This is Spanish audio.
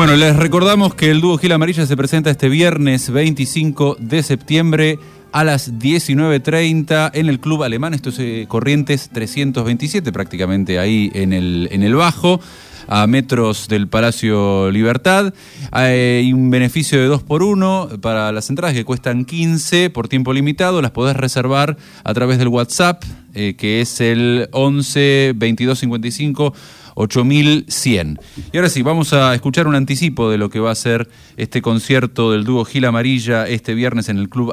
Bueno, les recordamos que el dúo Gil Amarilla se presenta este viernes 25 de septiembre a las 19:30 en el Club Alemán. Esto es Corrientes 327, prácticamente ahí en el Bajo, a metros del Palacio Libertad. Hay un beneficio de 2x1 para las entradas que cuestan 15 por tiempo limitado. Las podés reservar a través del WhatsApp, que es el 11 22 55 8100. Y ahora sí, vamos a escuchar un anticipo de lo que va a ser este concierto del dúo Gil Amarilla este viernes en el Club